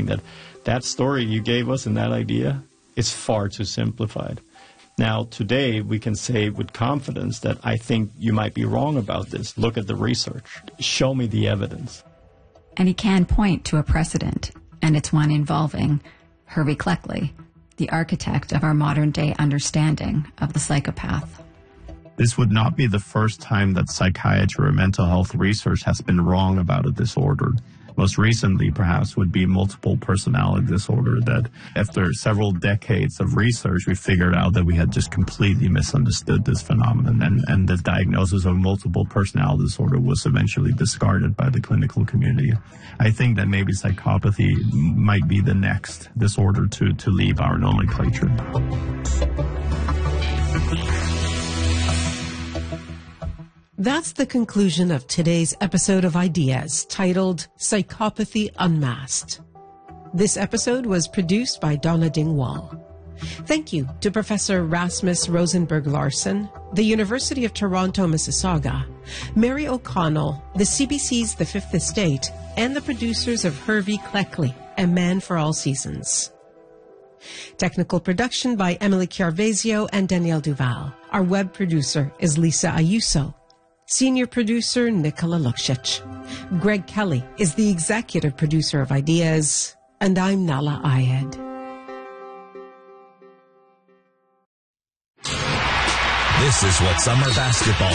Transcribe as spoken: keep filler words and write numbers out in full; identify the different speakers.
Speaker 1: saying that that story you gave us and that idea is far too simplified. Now, today, we can say with confidence that I think you might be wrong about this. Look at the research. Show me the evidence.
Speaker 2: And he can point to a precedent, and it's one involving Hervey Cleckley, the architect of our modern-day understanding of the psychopath.
Speaker 3: This would not be the first time that psychiatry or mental health research has been wrong about a disorder. Most recently, perhaps, would be multiple personality disorder, that after several decades of research, we figured out that we had just completely misunderstood this phenomenon, and, and the diagnosis of multiple personality disorder was eventually discarded by the clinical community. I think that maybe psychopathy might be the next disorder to, to leave our nomenclature.
Speaker 4: That's the conclusion of today's episode of Ideas, titled Psychopathy Unmasked. This episode was produced by Donna Dingwall. Thank you to Professor Rasmus Rosenberg Larson, the University of Toronto, Mississauga, Mary O'Connell, the C B C's The Fifth Estate, and the producers of Hervey Cleckley and Man for All Seasons. Technical production by Emily Chiarvesio and Danielle Duval. Our web producer is Lisa Ayuso. Senior producer Nicola Luksic. Greg Kelly is the executive producer of Ideas, and I'm Nala Ayed.
Speaker 5: This is what summer basketball